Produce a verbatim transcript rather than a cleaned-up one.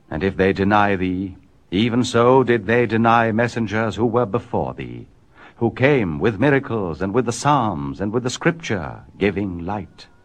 And if they deny thee, even so did they deny messengers who were before thee, who came with miracles and with the psalms and with the scripture, giving light.